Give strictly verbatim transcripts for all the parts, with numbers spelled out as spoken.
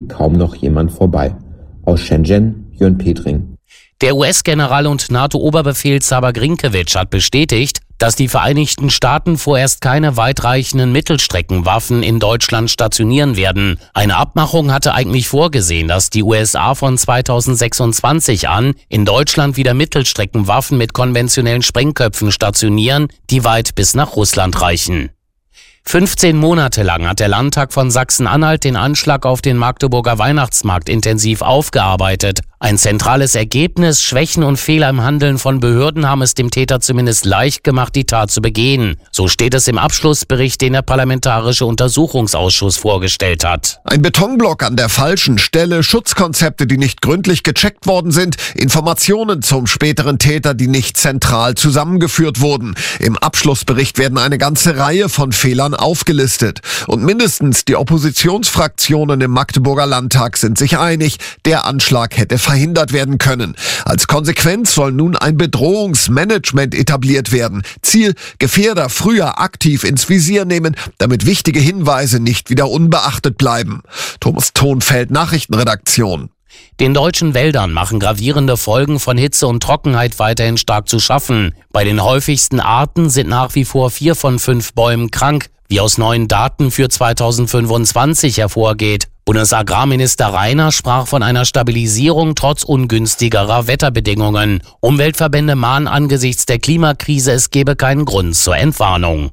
kaum noch jemand vorbei. Aus Shenzhen, Jörn Petring. Der U S-General und NATO-Oberbefehlshaber Grinkiewicz hat bestätigt, dass die Vereinigten Staaten vorerst keine weitreichenden Mittelstreckenwaffen in Deutschland stationieren werden. Eine Abmachung hatte eigentlich vorgesehen, dass die U S A von zweitausendsechsundzwanzig an in Deutschland wieder Mittelstreckenwaffen mit konventionellen Sprengköpfen stationieren, die weit bis nach Russland reichen. fünfzehn Monate lang hat der Landtag von Sachsen-Anhalt den Anschlag auf den Magdeburger Weihnachtsmarkt intensiv aufgearbeitet. Ein zentrales Ergebnis: Schwächen und Fehler im Handeln von Behörden haben es dem Täter zumindest leicht gemacht, die Tat zu begehen. So steht es im Abschlussbericht, den der Parlamentarische Untersuchungsausschuss vorgestellt hat. Ein Betonblock an der falschen Stelle, Schutzkonzepte, die nicht gründlich gecheckt worden sind, Informationen zum späteren Täter, die nicht zentral zusammengeführt wurden. Im Abschlussbericht werden eine ganze Reihe von Fehlern aufgelistet. Und mindestens die Oppositionsfraktionen im Magdeburger Landtag sind sich einig, der Anschlag hätte verhindert werden können. Als Konsequenz soll nun ein Bedrohungsmanagement etabliert werden. Ziel: Gefährder früher aktiv ins Visier nehmen, damit wichtige Hinweise nicht wieder unbeachtet bleiben. Thomas Thonfeld, Nachrichtenredaktion. Den deutschen Wäldern machen gravierende Folgen von Hitze und Trockenheit weiterhin stark zu schaffen. Bei den häufigsten Arten sind nach wie vor vier von fünf Bäumen krank, wie aus neuen Daten für zweitausendfünfundzwanzig hervorgeht. Bundesagrarminister Rainer sprach von einer Stabilisierung trotz ungünstigerer Wetterbedingungen. Umweltverbände mahnen angesichts der Klimakrise, es gebe keinen Grund zur Entwarnung.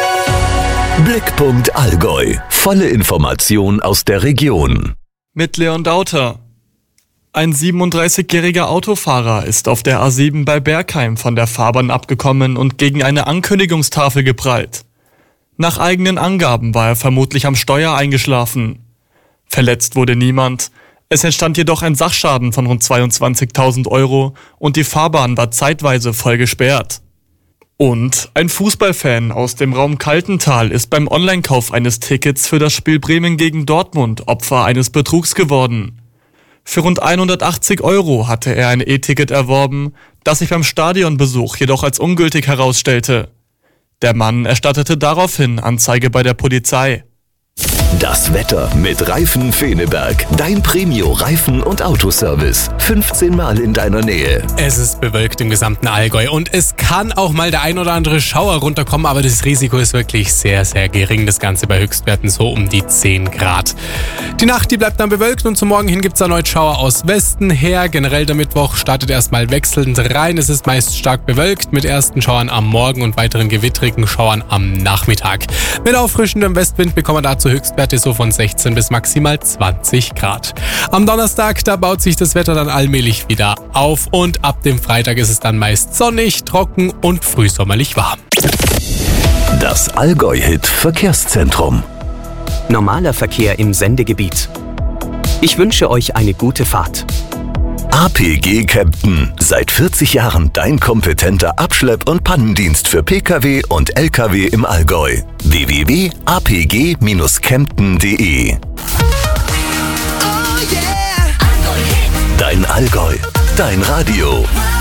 Blickpunkt Allgäu. Volle Information aus der Region. Mit Leon Dauter. Ein siebenunddreißigjähriger Autofahrer ist auf der A sieben bei Bergheim von der Fahrbahn abgekommen und gegen eine Ankündigungstafel geprallt. Nach eigenen Angaben war er vermutlich am Steuer eingeschlafen. Verletzt wurde niemand. Es entstand jedoch ein Sachschaden von rund zweiundzwanzigtausend Euro und die Fahrbahn war zeitweise voll gesperrt. Und ein Fußballfan aus dem Raum Kaltental ist beim Online-Kauf eines Tickets für das Spiel Bremen gegen Dortmund Opfer eines Betrugs geworden. Für rund hundertachtzig Euro hatte er ein E-Ticket erworben, das sich beim Stadionbesuch jedoch als ungültig herausstellte. Der Mann erstattete daraufhin Anzeige bei der Polizei. Das Wetter mit Reifen Feneberg. Dein Premio-Reifen- und Autoservice. fünfzehn Mal in deiner Nähe. Es ist bewölkt im gesamten Allgäu und es kann auch mal der ein oder andere Schauer runterkommen, aber das Risiko ist wirklich sehr, sehr gering. Das Ganze bei Höchstwerten so um die zehn Grad. Die Nacht, die bleibt dann bewölkt und zum Morgen hin gibt es erneut Schauer aus Westen her. Generell der Mittwoch startet erstmal wechselnd rein. Es ist meist stark bewölkt mit ersten Schauern am Morgen und weiteren gewittrigen Schauern am Nachmittag. Mit auffrischendem Westwind bekommen wir dazu Höchstwerte so von sechzehn bis maximal zwanzig Grad. Am Donnerstag, da baut sich das Wetter dann allmählich wieder auf und ab dem Freitag ist es dann meist sonnig, trocken und frühsommerlich warm. Das Allgäu-Hit Verkehrszentrum. Normaler Verkehr im Sendegebiet. Ich wünsche euch eine gute Fahrt. A P G Kempten. Seit vierzig Jahren dein kompetenter Abschlepp- und Pannendienst für Pkw und Lkw im Allgäu. w w w punkt a p g dash kempten punkt d e. Dein Allgäu, dein Radio.